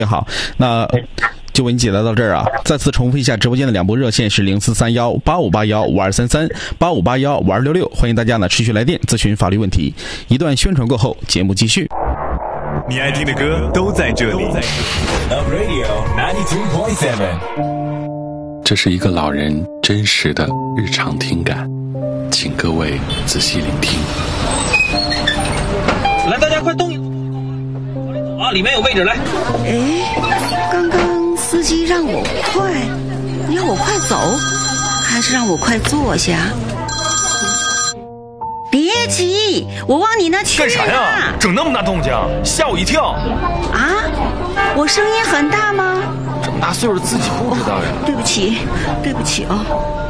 好，那就为你解答到这儿啊。再次重复一下，直播间的两部热线是043185815233，85815266，欢迎大家呢持续来电咨询法律问题。一段宣传过后，节目继续。 你爱听的歌都在这里。Love Radio 92.7。 这是一个老人真实的日常听感，请各位仔细聆听。 来，大家快动！啊，里面有位置，来。 刚刚司机让我快，要我快走，还是让我快坐下？别急，我往你那去。 干啥呀？整那么大动静，吓我一跳！ 啊，我声音很大吗？ 这么大岁数自己不知道呀。 对不起哦。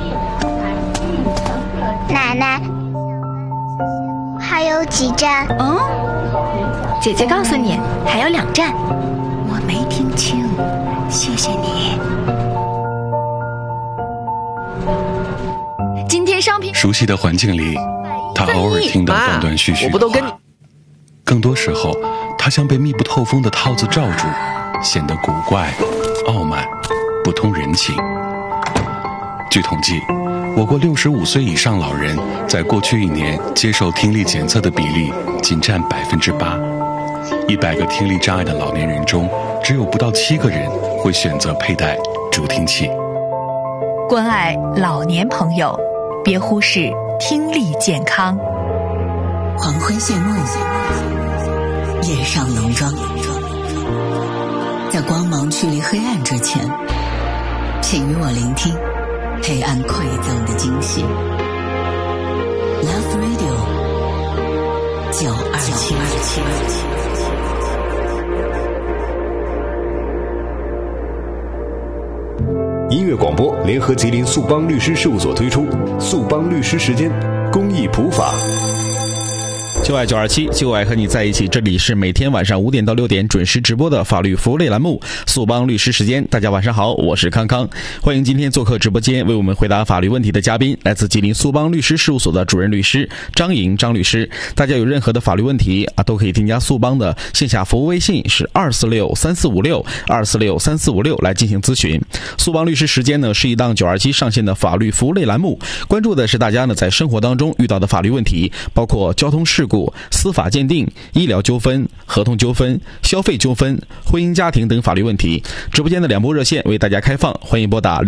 奶奶，还有几站？ 姐姐告诉你，还有2站。 我没听清，谢谢你。 今天商品熟悉的环境里，他偶尔听到断断续续的话，更多时候他像被密不透风的套子罩住，显得古怪、傲慢、不通人情。据统计，我国65岁以上老人在过去1年接受听力检测的比例仅占8%，100个听力障碍的老年人中，只有不到7个人会选择佩戴助听器。 关爱老年朋友，别忽视听力健康。 黄昏谢幕，夜上浓妆，在光芒驱离黑暗之前，请与我聆听黑暗馈赠的惊喜。Love Radio 92.7。 音乐广播联合吉林速邦律师事务所推出速邦律师时间公益普法。 就爱927，就爱和你在一起。这里是每天晚上5点到6点准时直播的法律服务类栏目速邦律师时间。大家晚上好，我是康康，欢迎今天做客直播间为我们回答法律问题的嘉宾，来自吉林速邦律师事务所的主任律师张莹张律师。大家有任何的法律问题啊，都可以添加速邦的线下服务微信是2463456，2463456来进行咨询。速邦律师时间呢是一档927上线的法律服务类栏目，关注的是大家呢在生活当中遇到的法律问题，包括交通事故、司法鉴定、医疗纠纷、合同纠纷、消费纠纷、婚姻家庭等法律问题。直播间的两部热线为大家开放，欢迎拨打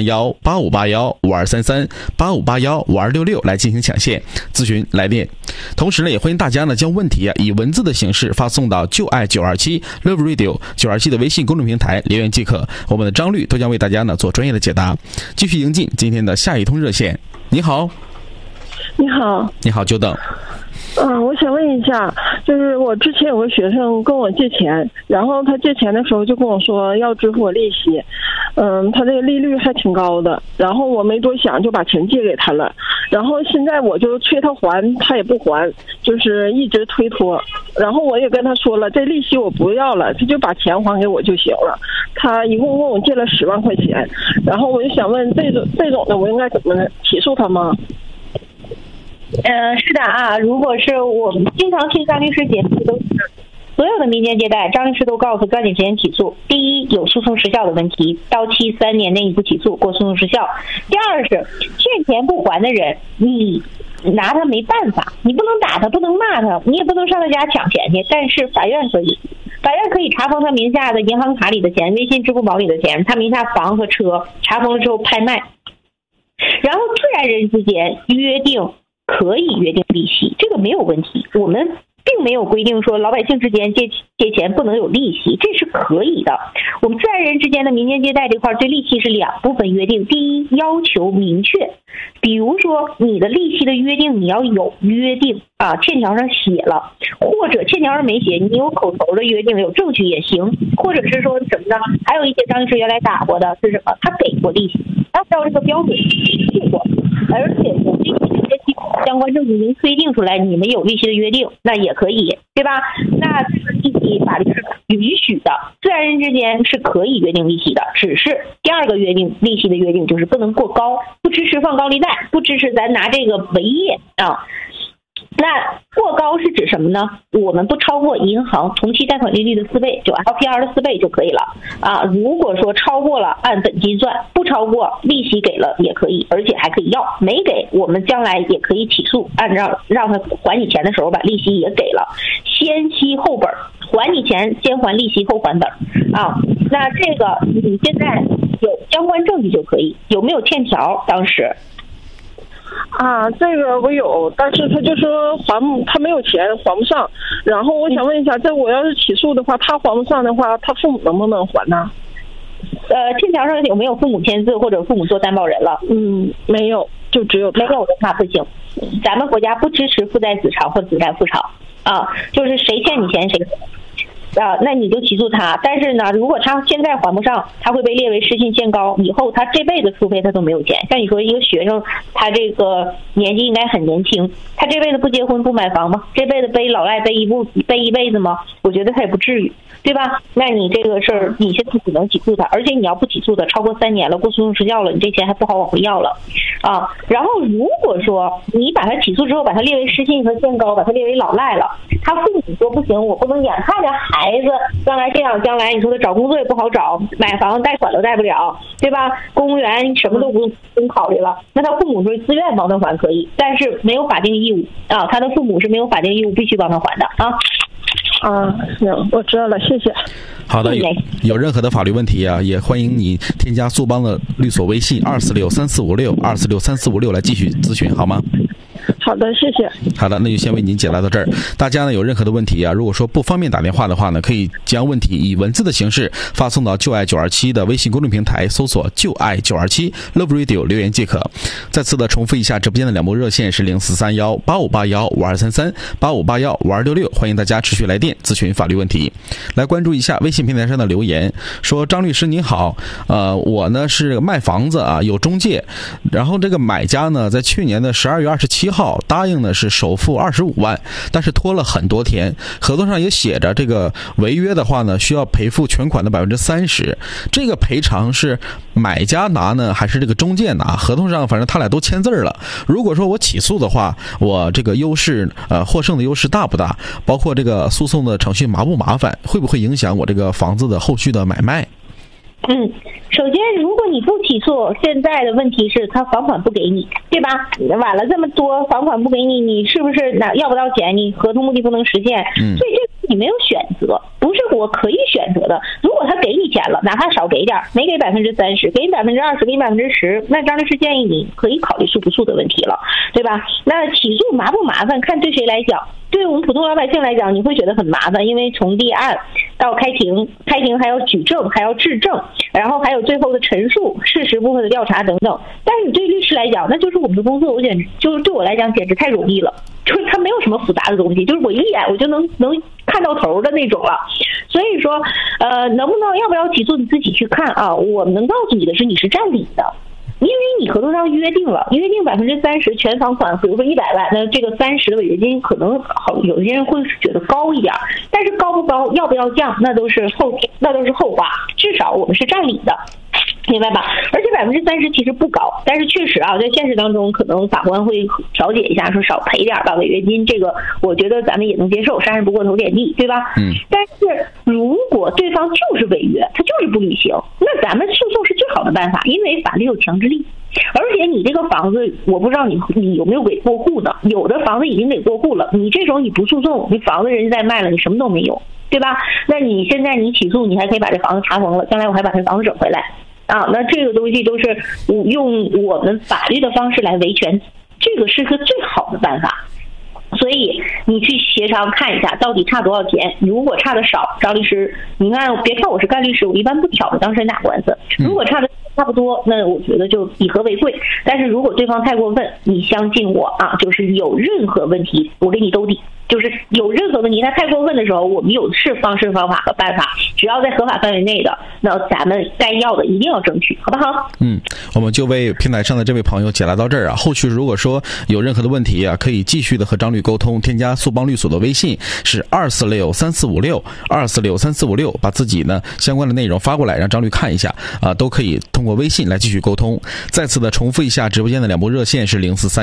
043185815233，85815266来进行抢线咨询来电。同时呢，也欢迎大家呢将问题以文字的形式发送到就爱927 Love Radio 927的微信公众平台留言即可，我们的张律都将为大家呢做专业的解答。继续迎进今天的下一通热线。你好。 你好， 久等。 我想问一下，就是我之前有个学生跟我借钱，然后他借钱的时候就跟我说要支付我利息，他这个利率还挺高的，然后我没多想就把钱借给他了，然后现在我就催他还，他也不还，就是一直推脱，然后我也跟他说了，这利息我不要了，他就把钱还给我就行了。他一共跟我借了10万块钱，然后我就想问，这种的我应该怎么起诉他吗？ 是的啊，如果是我们经常听张律师节目，都是所有的民间借贷，张律师都告诉抓紧时间起诉。第一，有诉讼时效的问题，到期3年内不起诉过诉讼时效。第二是欠钱不还的人，你拿他没办法，你不能打他，不能骂他，你也不能上他家抢钱去，但是法院可以查封他名下的银行卡里的钱、微信支付宝里的钱，他名下房和车，查封了之后拍卖。然后自然人之间可以约定利息，这个没有问题，我们并没有规定说老百姓之间借钱不能有利息，这是可以的。我们自然人之间的民间借贷这块对利息是2部分约定，第一，要求明确，比如说你的利息的约定你要有约定啊，欠条上写了，或者欠条上没写，你有口头的约定有证据也行，或者是说什么呢？还有一些张律师原来打过的是什么？他给过利息，按照这个标准付过，而且我们相关证据已经推定出来你们有利息的约定，那也可以，对吧？那这个利息法律是允许的，自然人之间是可以约定利息的，只是第2个约定利息的约定就是不能过高，不支持放高利贷，不支持咱拿这个为业啊。 那过高是指什么呢？我们不超过银行同期贷款利率的4倍，就 LPR 的4倍就可以了啊。如果说超过了，按本金算；不超过，利息给了也可以，而且还可以要。没给，我们将来也可以起诉，按照让他还你钱的时候把利息也给了，先期后本，还你钱先还利息后还本啊。那这个你现在有相关证据就可以，有没有欠条？当时啊，这个我有，但是他就说他没有钱还不上。然后我想问一下，这我要是起诉的话，他还不上的话，他父母能不能还呢？ 欠条上有没有父母签字或者父母做担保人了？ 没有，就只有他。 没有的话不行，咱们国家不支持父债子偿或子债父偿啊，就是谁欠你钱谁那你就起诉他。但是呢，如果他现在还不上，他会被列为失信限高，以后他这辈子除非他都没有钱。像你说一个学生，他这个年纪应该很年轻，他这辈子不结婚不买房吗？这辈子背老赖背一辈子吗？我觉得他也不至于，对吧？那你这个事儿，你现在只能起诉他，而且你要不起诉他，超过3年了，过诉讼时效了，你这钱还不好往回要了啊。然后如果说你把他起诉之后，把他列为失信和限高，把他列为老赖了，他父母说不行，我不能眼看着孩子将来这样，将来你说他找工作也不好找，买房贷款都贷不了，对吧？公务员什么都不用考虑了，那他父母说自愿帮他还可以，但是没有法定义务啊，他的父母是没有法定义务必须帮他还的啊。 行，我知道了，谢谢。 好的，有任何的法律问题啊，也欢迎你添加速邦的律所微信2463456来继续咨询，好吗？ 好的，谢谢。 好的，那就先为您解答到这儿。大家呢有任何的问题啊，如果说不方便打电话的话呢，可以将问题以文字的形式发送到就爱927的微信公众平台，搜索就爱927 Love Radio 留言即可。再次的重复一下，直播间的2部热线是043185815233 85815266，欢迎大家持续来电咨询法律问题。来关注一下微信平台上的留言，说张律师您好，我呢是卖房子啊，有中介，然后这个买家呢在去年的12月27号答应的是首付25万，但是拖了很多天，合同上也写着这个违约的话呢需要赔付全款的30%，这个赔偿是买家拿呢还是这个中介拿？合同上反正他俩都签字了。如果说我起诉的话，我这个优势获胜的优势大不大？包括这个诉讼的程序麻不麻烦？会不会影响我这个房子的后续的买卖？ 首先如果你不起诉，现在的问题是他房款不给你，对吧？晚了这么多，房款不给你，你是不是要不到钱？你合同目的不能实现，所以这个你没有选择，不是我可以选择的。如果他给你钱了，哪怕少给点，没给30%，给你20%，给你10%，那张律师建议你可以考虑诉不诉的问题了，对吧？那起诉麻不麻烦，看对谁来讲。对我们普通老百姓来讲，你会觉得很麻烦，因为从立案到开庭还要举证，还要质证，然后还有最后的陈述、事实部分的调查等等。但是你对律师来讲，那就是我们的工作，就是对我来讲简直太容易了，就是它没有什么复杂的东西，就是我一眼我就能看到头的那种了。所以说，要不要起诉你自己去看啊。我们能告诉你的是，你是占理的。因为你合同上约定30%全房款，比如说100万，那这个30%的违约金可能有些人会觉得高一点，但是高不高，要不要降，那都是后话。至少我们是占理的，明白吧？而且30%其实不高，但是确实啊，在现实当中，可能法官会调解一下，说少赔点吧，违约金这个我觉得咱们也能接受，杀人不过头点地，对吧？但是如果对方就是违约，他就是不履行，那咱们诉讼是最好的办法，因为法律有强制力。而且你这个房子，我不知道你有没有给过户呢？有的房子已经给过户了，你这种你不诉讼，你房子人家再卖了，你什么都没有，对吧？那你现在你起诉，你还可以把这房子查封了，将来我还把这房子整回来啊。那这个东西都是用我们法律的方式来维权，这个是个最好的办法。所以你去协商看一下到底差多少钱，如果差的少，张律师你看，别看我是干律师，我一般不挑着当事人打官司，如果差的差不多，那我觉得就以和为贵。但是如果对方太过分，你相信我啊，就是有任何问题我给你兜底就是有任何问题，他太过分的时候，我们有方式方法和办法，只要在合法范围内的，那咱们该要的一定要争取，好不好？ 我们就为平台上的这位朋友解答到这儿啊。后续如果说有任何的问题啊，可以继续的和张律沟通，添加速帮律所的微信是2463456，把自己呢相关的内容发过来，让张律看一下啊，都可以通过微信来继续沟通。再次的重复一下，直播间的2部热线是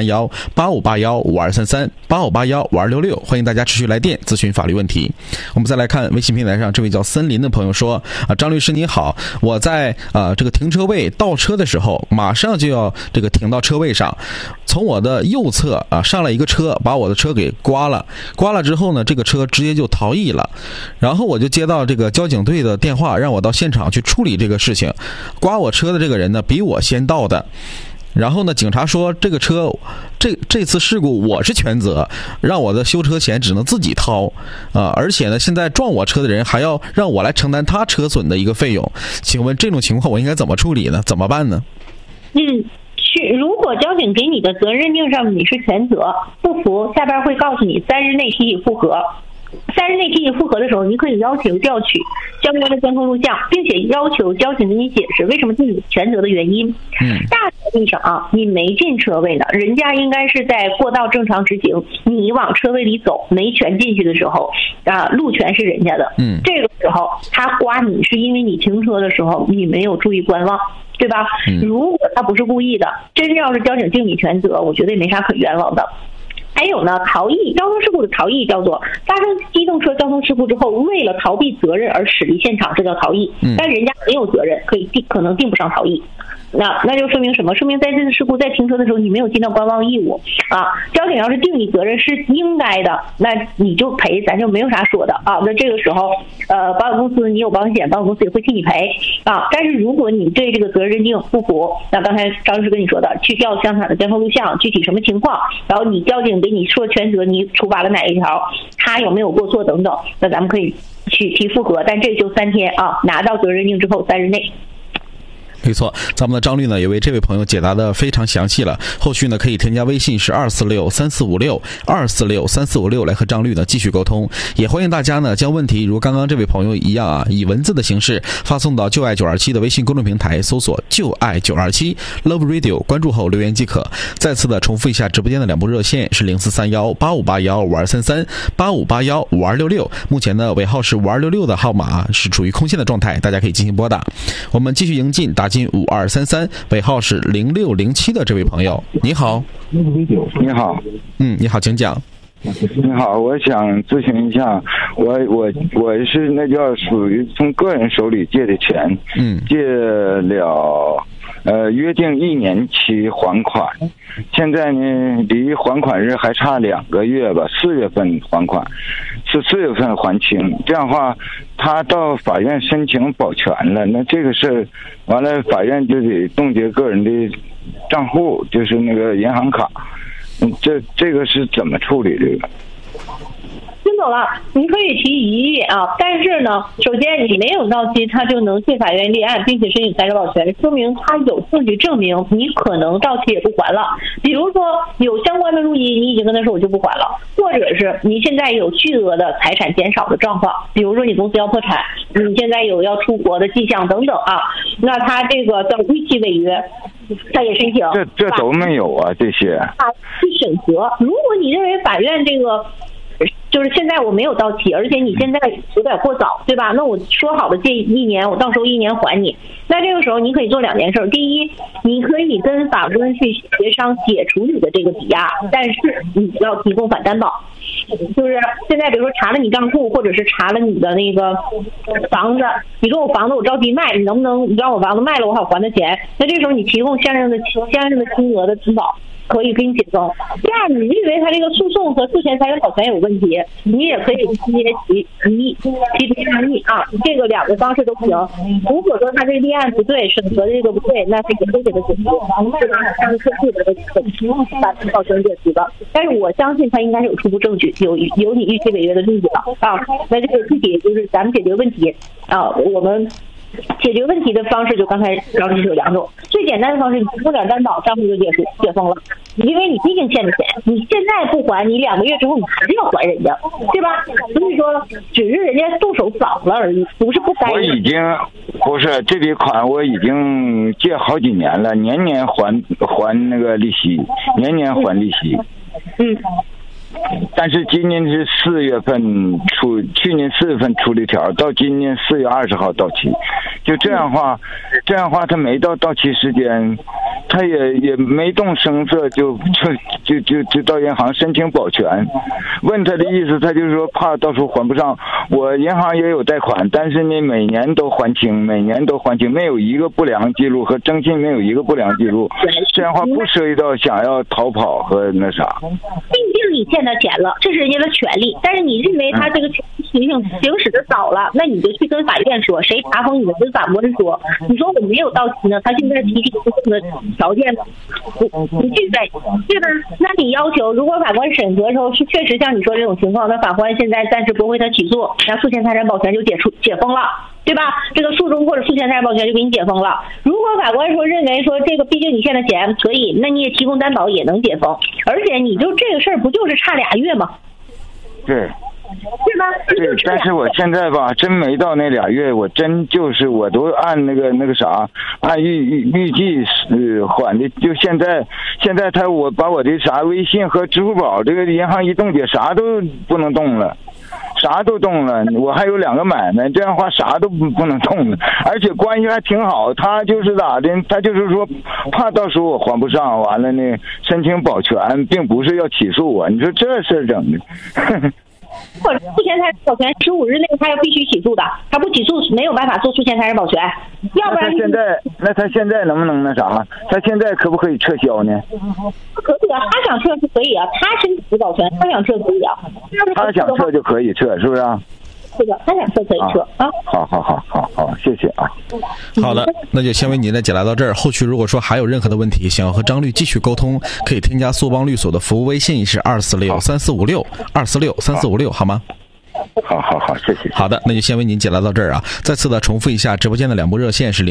043185815233，85815266，欢迎大家持续来电咨询法律问题。我们再来看微信平台上这位叫森林的朋友说啊，张律师你好，我在这个停车位倒车的时候，马上就要这个停到车位上，从我的右侧上来一个车，把我的车给刮了之后呢，这个车直接就逃逸了，然后我就接到这个交警队的电话，让我到现场去处理这个事情。刮我车的这个人呢比我先到的，然后呢警察说这个车这次事故我是全责，让我的修车钱只能自己掏而且呢现在撞我车的人还要让我来承担他车损的一个费用，请问这种情况我应该怎么处理呢？怎么办呢？ 如果交警给你的责任认定上你是全责，不服下边会告诉你3日内提起复核。3日内提起复核的时候，你可以要求调取相关的交通录像，并且要求交警给你解释为什么定你全责的原因。大条例上你没进车位呢，人家应该是在过道正常执行，你往车位里走没权进去的时候路权是人家的。这个时候他刮你是因为你停车的时候你没有注意观望，对吧？如果他不是故意的，真要是交警定你全责，我觉得也没啥可冤枉的。还有呢，逃逸，交通事故的逃逸叫做发生机动车交通事故之后，为了逃避责任而驶离现场，这叫逃逸。但人家没有责任，可能定不上逃逸。那就说明什么？说明在这次事故在停车的时候你没有尽到观望义务交警要是定你责任是应该的，那你就赔，咱就没有啥说的那这个时候保险公司你有保险，保险公司也会替你赔但是如果你对这个责任认定不服，那刚才张律师跟你说的，去调现场的监控录像，具体什么情况，然后你交警给你说全责，你处罚了哪一条，他有没有过错等等，那咱们可以去提复核，但这就3天拿到责任认定之后3日内。 没错，咱们的张律呢也为这位朋友解答的非常详细了。后续呢可以添加微信是2463456来和张律呢继续沟通。也欢迎大家呢将问题如刚刚这位朋友一样以文字的形式发送到就爱927的微信公众平台，搜索就爱927 Love Radio， 关注后留言即可。再次的重复一下，直播间的2部热线是043185815233，85815266，目前呢尾号是5266的号码是处于空线的状态，大家可以进行拨打。我们继续迎进打进5233，尾号是0607的这位朋友，你好。 你好。 你好，请讲。 你好，我想咨询一下，我是那叫属于从个人手里借的钱，借了约定1年期还款，现在呢离还款日还差2个月吧，4月份还款，是4月份还清。这样的话，他到法院申请保全了，那这个事完了，法院就得冻结个人的账户，就是那个银行卡。这个是怎么处理这个？ 听懂了，你可以提异议但是呢，首先你没有到期，他就能去法院立案，并且申请财产保全，说明他有证据证明你可能到期也不还了。比如说有相关的录音，你已经跟他说我就不还了，或者是你现在有巨额的财产减少的状况，比如说你公司要破产，你现在有要出国的迹象等等那他这个叫逾期违约，他也申请。 这都没有这些。 去审核，如果你认为法院这个就是现在我没有到期，而且你现在有点过早，对吧？那我说好的借1年，我到时候1年还你。那这个时候你可以做2件事。第一，你可以跟法官去协商解除你的这个抵押，但是你要提供反担保。就是现在比如说查了你账户，或者是查了你的那个房子，你说我房子我着急卖，你能不能让我房子卖了我好还的钱？那这时候你提供相应的金额的担保，可以给你解封。第二，你认为他这个诉讼和事前财产保全有问题，你也可以提不抗议这个2个方式都行。如果说他这个立案不对，审核这个不对，那是也会给他解除，向客户的把保全解除的。但是我相信他应该是有初步证据，有你逾期违约的例子了那这个具体就是咱们解决问题我们解决问题的方式就刚才张律师有2种，最简单的方式，你提供点担保，账户就解封了，因为你毕竟欠的钱，你现在不还，你2个月之后你还是要还人家，对吧？所以说只是人家动手早了而已，不是不该。 我已经不是这笔款，我已经借好几年了，年年还那个利息，年年还利息。但是今年是4月份去年4月份出的条，到今年4月20号到期。就这样话，他没到期时间，他也没动声色就到银行申请保全。问他的意思，他就是说怕到时候还不上。我银行也有贷款，但是呢每年都还清，没有一个不良记录，和征信没有一个不良记录。这样话不涉及到想要逃跑和那啥。 毕竟你欠他钱了，这是人家的权利，但是你认为他这个权利行使的早了，那你就去跟法院说，谁查封你的，跟法官说，你说我没有到期呢，他现在提起诉讼的条件不具备，对吧？那你要求，如果法官审核的时候是确实像你说这种情况，那法官现在暂时驳回他起诉，那诉前财产保全就解封了，对吧？这个诉中或者诉前财产保全就给你解封了。如果法官认为说这个毕竟你欠的钱可以，那你也提供担保也能解封，而且你就这个事儿不就是差2月吗？ 对吧？ 对，但是我现在吧，真没到那2月，我真就是我都按那个啥，按预计还的。就现在我把我的啥微信和支付宝这个银行一冻结，啥都不能动了。啥都动了，我还有2个买卖，这样的话啥都不能动了，而且关系还挺好。他就是咋的？他就是说怕到时候我还不上，完了呢申请保全，并不是要起诉我。你说这事儿整的。 或者诉前财产保全15日内他要必须起诉的，他不起诉没有办法做诉前财产保全，要不然他现在能不能那啥？他现在可不可以撤销呢？ 不可以啊，他想撤是可以啊，他申请保全，他想撤可以啊。 他想撤就可以撤，是不是啊？ 是的，他想撤可以撤啊。 好，谢谢啊。 好的，那就先为您的解答到这儿。后续如果说还有任何的问题，想要和张律继续沟通，可以添加苏邦律所的服务微信是2463456，2463456，好吗？ 好，谢谢。 好的，那就先为您解答到这儿啊。再次的重复一下，直播间的2部热线是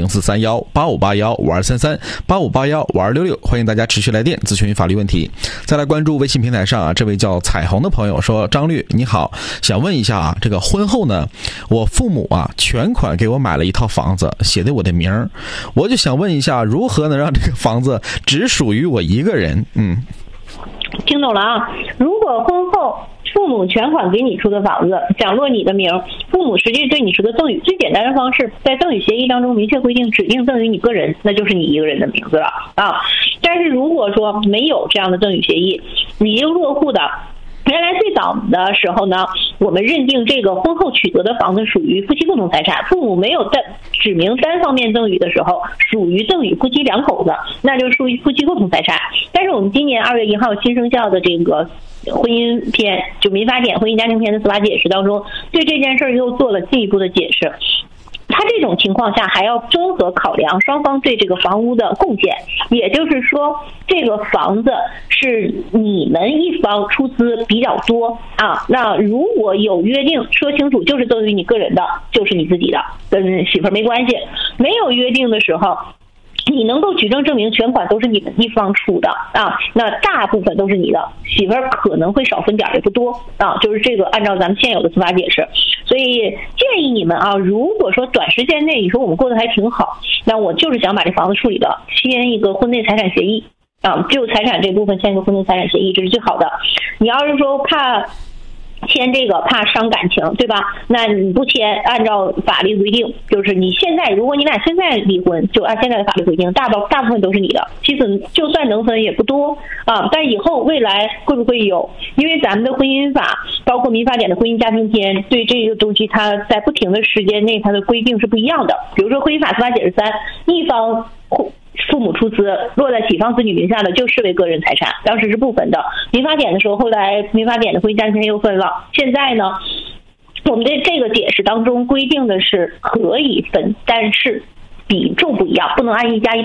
043185815233，85815266，欢迎大家持续来电咨询法律问题。再来关注微信平台上啊，这位叫彩虹的朋友说：张律你好，想问一下啊，这个婚后呢，我父母啊全款给我买了一套房子，写的我的名儿，我就想问一下，如何能让这个房子只属于我一个人？ 听懂了啊？如果婚后父母全款给你出的房子讲落你的名，父母实际对你是个赠与，最简单的方式在赠与协议当中明确规定指定赠与你个人，那就是你一个人的名字了啊。但是如果说没有这样的赠与协议，已经落户的，原来最早的时候呢，我们认定这个婚后取得的房子属于夫妻共同财产，父母没有指明单方面赠与的时候，属于赠与夫妻2口子，那就属于夫妻共同财产。但是我们今年2月1号新生效的这个婚姻篇，就民法典婚姻家庭篇的司法解释当中，对这件事又做了进一步的解释。他这种情况下还要综合考量双方对这个房屋的贡献，也就是说这个房子是你们一方出资比较多啊，那如果有约定说清楚就是赠与你个人的，就是你自己的，跟媳妇儿没关系。没有约定的时候，你能够举证证明全款都是你们一方出的啊，那大部分都是你的，媳妇儿可能会少分点也不多啊，就是这个按照咱们现有的司法解释。所以建议你们啊，如果说短时间内你说我们过得还挺好，那我就是想把这房子处理了，签一个婚内财产协议啊，就财产这部分签一个婚内财产协议，这是最好的。你要是说怕签这个怕伤感情，对吧？那你不签，按照法律规定，就是你现在如果你俩现在离婚，就按现在的法律规定，大部分都是你的，妻子就算能分也不多啊。但以后未来会不会有？因为咱们的婚姻法，包括民法典的婚姻家庭篇，对这个东西它在不停的时间内它的规定是不一样的。比如说婚姻法司法解释3，一方父母出资落在己方子女名下的就视为个人财产，当时是不分的。民法典的时候，后来民法典的婚姻家庭篇又分了。现在呢，我们的这个解释当中规定的是可以分，但是比重不一样，不能按1+1半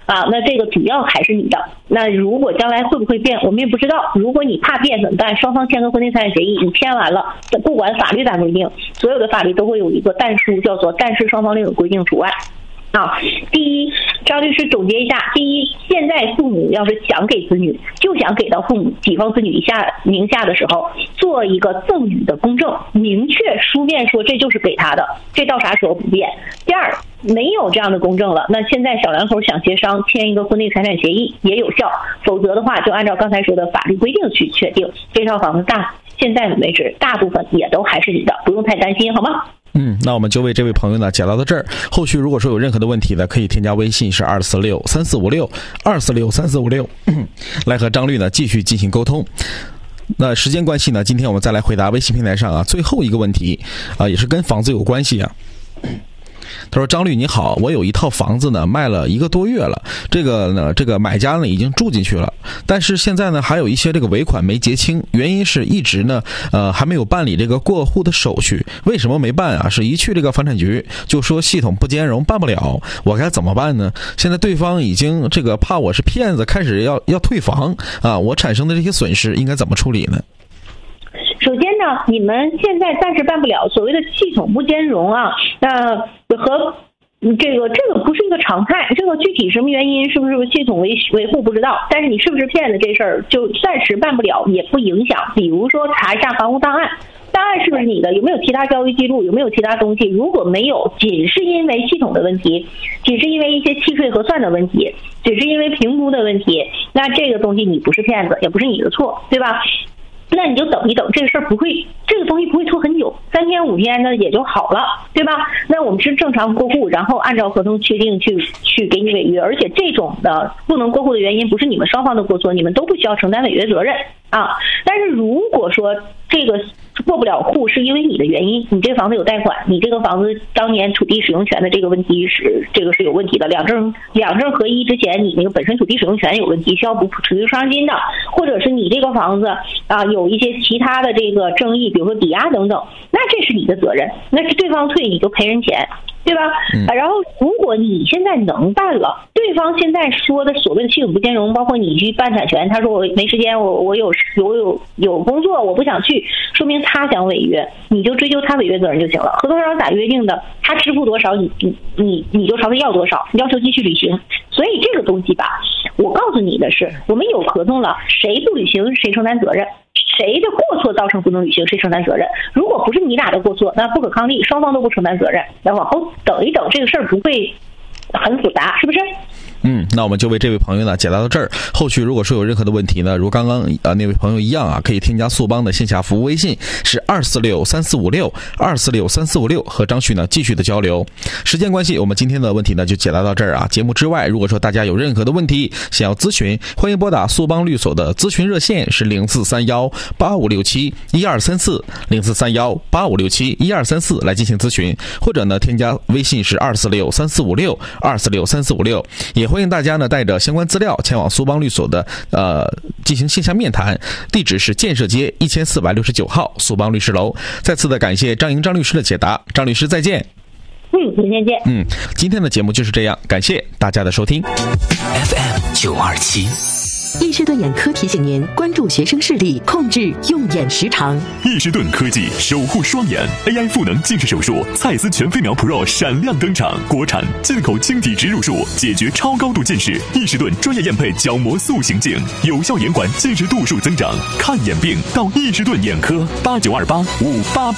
那这个主要还是你的。那如果将来会不会变，我们也不知道。如果你怕变怎么办？双方签个婚内财产协议，你签完了，不管法律咋规定，所有的法律都会有一个但书，叫做但是双方另有规定除外。第一，张律师总结一下：第一，现在父母要是想给子女，就想给到父母己方子女名下的时候，做一个赠与的公证，明确书面说这就是给他的，这到啥时候不变。第二，没有这样的公证了，那现在小两口想协商签一个婚内财产协议也有效，否则的话就按照刚才说的法律规定去确定。这套房子现在为止大部分也都还是你的，不用太担心，好吗？ 那我们就为这位朋友呢解答到这儿。后续如果说有任何的问题呢，可以添加微信是2463456，2463456，来和张律呢继续进行沟通。那时间关系呢，今天我们再来回答微信平台上最后一个问题也是跟房子有关系啊。他说：“张律你好，我有一套房子呢，卖了1个多月了。这个买家呢已经住进去了，但是现在呢还有一些这个尾款没结清，原因是一直呢还没有办理这个过户的手续。为什么没办啊？是一去这个房产局就说系统不兼容，办不了。我该怎么办呢？现在对方已经这个怕我是骗子，开始要退房我产生的这些损失应该怎么处理呢？” 首先呢，你们现在暂时办不了，所谓的系统不兼容和这个不是一个常态，这个具体什么原因，是不是系统维护不知道，但是你是不是骗子这事儿就暂时办不了，也不影响。比如说查一下房屋档案是不是你的，有没有其他交易记录，有没有其他东西，如果没有，仅是因为系统的问题，仅是因为一些契税核算的问题，只是因为评估的问题，那这个东西你不是骗子，也不是你的错，对吧？那你就等一等，这个事儿这个东西不会拖很久，3天5天呢也就好了，对吧？那我们是正常过户，然后按照合同确定去给你违约，而且这种的不能过户的原因不是你们双方的过错，你们都不需要承担违约责任但是如果说这个过不了户是因为你的原因，你这房子有贷款，你这个房子当年土地使用权的这个问题是有问题的，两证合一之前你那个本身土地使用权有问题，需要补土地双金的，或者是你这个房子有一些其他的这个争议，比如说抵押等等，那这是你的责任，那是对方退你就赔人钱，对吧？然后如果你现在能办了，对方现在说的所谓的系统不兼容，包括你去办产权，他说我没时间，我有工作我不想去，说明他想违约，你就追究他违约责任就行了。合同上咋约定的，他支付多少你就朝他要多少，要求继续履行。所以这个东西吧，我告诉你的是，我们有合同了，谁不履行谁承担责任，谁的过错造成不能履行谁承担责任。如果不是你俩的过错，那不可抗力，双方都不承担责任，那往后等一等，这个事儿不会很复杂，是不是？ 那我们就为这位朋友呢解答到这儿。后续如果说有任何的问题呢，如刚刚那位朋友一样可以添加速帮的线下服务微信是2463456，2463456，和张旭呢继续的交流。时间关系，我们今天的问题呢就解答到这儿节目之外，如果说大家有任何的问题想要咨询，欢迎拨打速帮律所的咨询热线是043185671234，043185671234来进行咨询，或者呢添加微信是2463456，2463456，也欢迎大家呢带着相关资料前往速帮律所的进行线下面谈，地址是建设街1469号速帮律师楼。再次的感谢张律师的解答，张律师再见。 明天见。 今天的节目就是这样，感谢大家的收听。 FM927易士顿眼科提醒您关注学生视力，控制用眼时长。 易士顿科技守护双眼 AI 赋能近视手术，蔡司全飞秒 Pro 闪亮登场，国产进口晶体植入术，解决超高度近视。易士顿专业验配角膜塑形镜，有效延缓近视度数增长。看眼病到易士顿眼科，892858。